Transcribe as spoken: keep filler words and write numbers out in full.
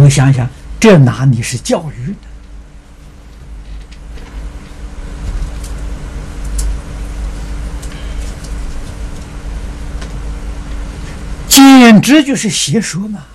想想，这哪里是教育呢？简直就是邪说嘛！